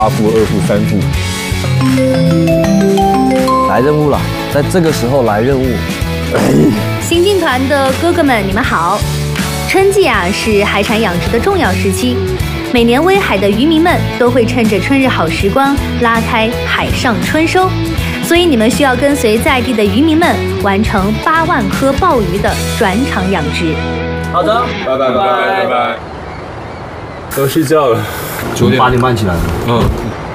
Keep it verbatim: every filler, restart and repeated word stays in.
八副、二副、三副。 来任务了，在这个时候来任务。 行进团的哥哥们，你们好！春季啊是海产养殖的重要时期，每年威海的渔民们都会趁着春日好时光拉开海上春收，所以你们需要跟随在地的渔民们完成八万颗鲍鱼的转场养殖。 好的， 拜拜拜拜拜拜。要睡觉了， 九点八点半起来了。 嗯。